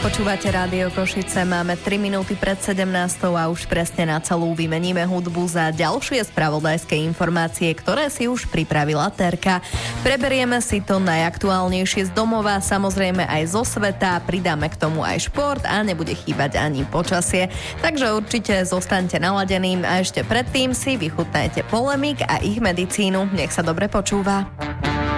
Počúvate Rádio Košice, máme 3 minúty pred 17 a už presne na celú vymeníme hudbu za ďalšie spravodajské informácie, ktoré si už pripravila Terka. Preberieme si to najaktuálnejšie z domova, samozrejme aj zo sveta, pridáme k tomu aj šport a nebude chýbať ani počasie. Takže určite zostaňte naladeným a ešte predtým si vychutnajte polemik a ich medicínu. Nech sa dobre počúva.